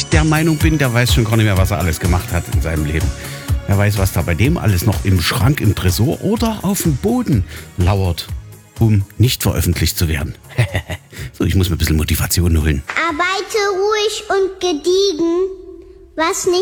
ich der Meinung bin, der weiß schon gar nicht mehr, was er alles gemacht hat in seinem Leben. Wer weiß, was da bei dem alles noch im Schrank, im Tresor oder auf dem Boden lauert, um nicht veröffentlicht zu werden. So, ich muss mir ein bisschen Motivation holen. Arbeite ruhig und gediegen, was nicht